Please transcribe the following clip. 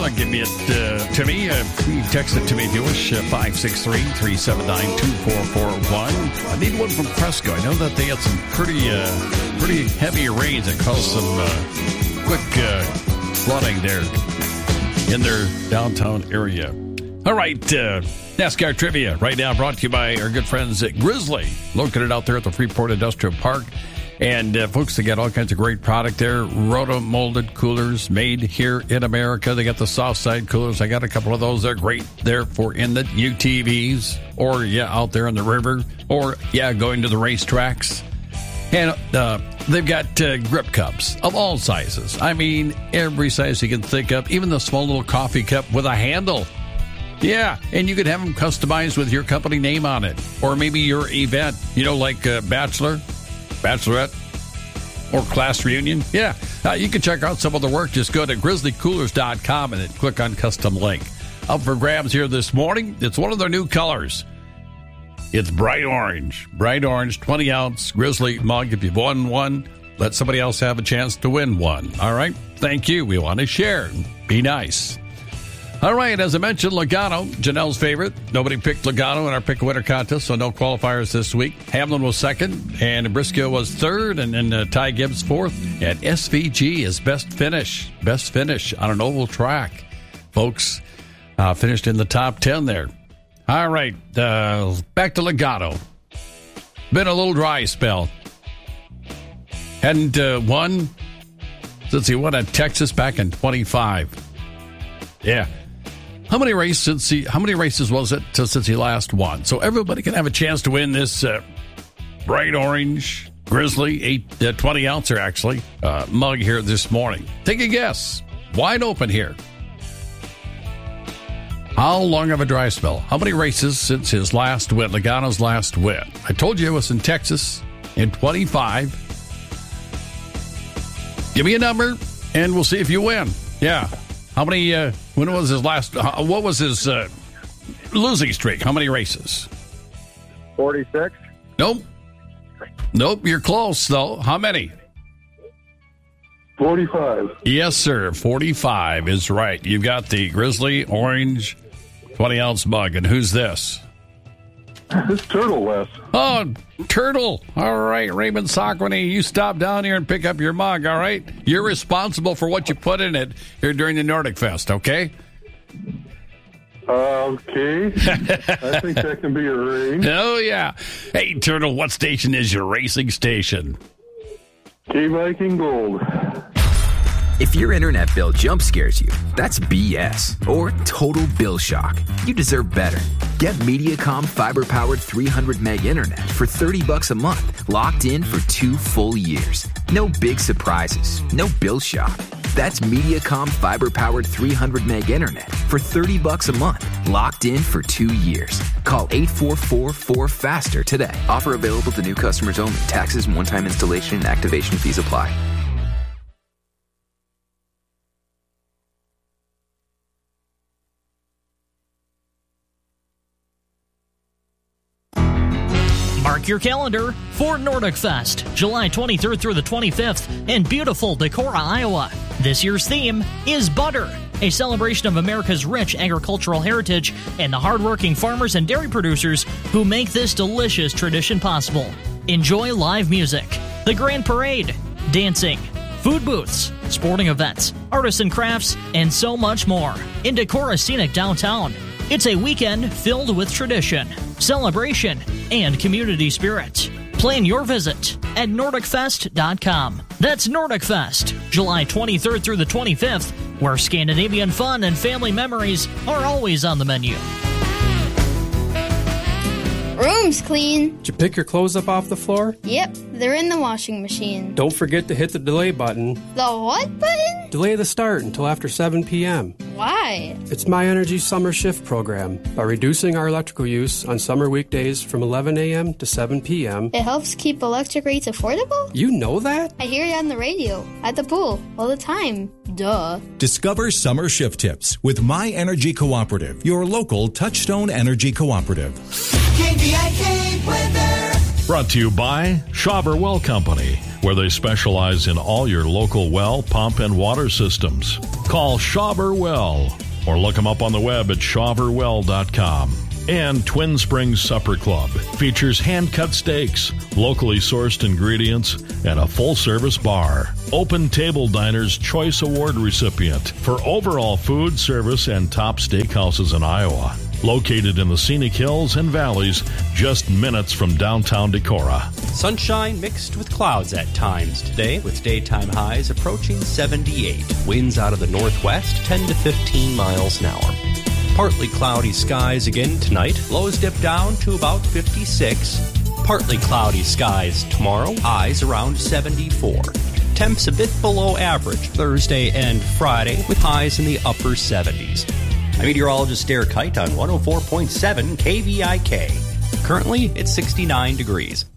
Give me it to me. You can text it to me if you wish. 563-379-2441. I need one from Cresco. I know that they had some pretty heavy rains that caused some quick flooding there in their downtown area. All right, NASCAR trivia right now brought to you by our good friends at Grizzly, located out there at the Freeport Industrial Park. And folks, they got all kinds of great product there. Roto-molded coolers made here in America. They got the soft side coolers. I got a couple of those. They're great there for in the UTVs or, out there in the river or, going to the racetracks. And they've got grip cups of all sizes. I mean, every size you can think of, even the small little coffee cup with a handle. Yeah, and you could have them customized with your company name on it. Or maybe your event, like Bachelorette, or class reunion. Yeah, you can check out some of the work. Just go to grizzlycoolers.com and then click on custom link. Up for grabs here this morning. It's one of their new colors. It's bright orange. Bright orange, 20-ounce Grizzly mug. If you've won one, let somebody else have a chance to win one. All right? Thank you. We want to share. Be nice. All right, as I mentioned, Logano, Janelle's favorite. Nobody picked Logano in our Pick a Winner contest, so no qualifiers this week. Hamlin was second, and Briscoe was third, and then Ty Gibbs fourth. And SVG is best finish on an oval track. Folks, finished in the top 10 there. All right, back to Logano. Been a little dry spell. Hadn't won since he won at Texas back in 25. Yeah. How many races was it since he last won? So everybody can have a chance to win this bright orange Grizzly 20 ouncer actually mug here this morning. Take a guess. Wide open here. How long of a dry spell? How many races since his last win? Logano's last win. I told you it was in Texas in 25. Give me a number and we'll see if you win. Yeah. How many, when was his last, what was his losing streak? How many races? 46. Nope, you're close, though. How many? 45. Yes, sir, 45 is right. You've got the Grizzly orange 20-ounce mug, and who's this? It's Turtle, Wes. Oh, Turtle. All right, Raymond Sockwany, you stop down here and pick up your mug, all right? You're responsible for what you put in it here during the Nordic Fest, okay? Okay. I think that can be arranged. Oh, yeah. Hey, Turtle, what station is your racing station? K-Viking Gold. If your internet bill jump scares you, that's BS or total bill shock. You deserve better. Get Mediacom fiber-powered 300 meg internet for $30 a month, locked in for 2 full years. No big surprises, no bill shock. That's Mediacom fiber-powered 300 meg internet for $30 a month, locked in for 2 years. Call 844-4FASTER today. Offer available to new customers only. Taxes and one-time installation and activation fees apply. Mark your calendar for Nordic Fest, July 23rd through the 25th in beautiful Decorah, Iowa. This year's theme is Butter, a celebration of America's rich agricultural heritage and the hardworking farmers and dairy producers who make this delicious tradition possible. Enjoy live music, the Grand Parade, dancing, food booths, sporting events, artists and crafts, and so much more in Decorah's scenic downtown. It's a weekend filled with tradition, celebration, and community spirit. Plan your visit at NordicFest.com. That's Nordic Fest, July 23rd through the 25th, where Scandinavian fun and family memories are always on the menu. Room's clean. Did you pick your clothes up off the floor? Yep, they're in the washing machine. Don't forget to hit the delay button. The what button? Delay the start until after 7 p.m. Why? It's My Energy Summer Shift program. By reducing our electrical use on summer weekdays from 11 a.m. to 7 p.m. It helps keep electric rates affordable? You know that? I hear it on the radio, at the pool, all the time. Duh. Discover summer shift tips with My Energy Cooperative, your local Touchstone Energy Cooperative. KVIK weather. Brought to you by Schauber Well Company, where they specialize in all your local well, pump, and water systems. Call Schauber Well or look them up on the web at schauberwell.com. And Twin Springs Supper Club features hand-cut steaks, locally sourced ingredients, and a full-service bar. Open Table Diner's Choice Award recipient for overall food, service, and top steakhouses in Iowa. Located in the scenic hills and valleys, just minutes from downtown Decorah. Sunshine mixed with clouds at times today, with daytime highs approaching 78. Winds out of the northwest, 10 to 15 miles an hour. Partly cloudy skies again tonight. Lows dip down to about 56. Partly cloudy skies tomorrow. Highs around 74. Temps a bit below average Thursday and Friday, with highs in the upper 70s. I'm meteorologist Derek Kite on 104.7 KVIK. Currently, it's 69 degrees.